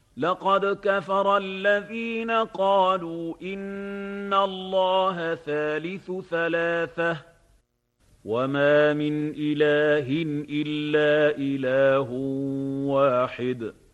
لقد كفر الذين قالوا إن الله ثالث ثلاثة وما من إله إلا إله واحد